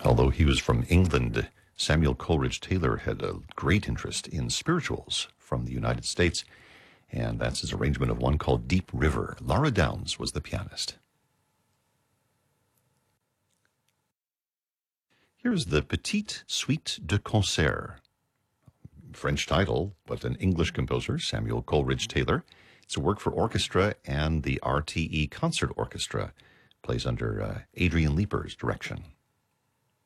Although he was from England, Samuel Coleridge Taylor had a great interest in spirituals from the United States, and that's his arrangement of one called Deep River. Laura Downs was the pianist. Here's the Petite Suite de Concert. French title, but an English composer, Samuel Coleridge Taylor. It's a work for orchestra and the RTE Concert Orchestra. Plays under Adrian Leeper's direction.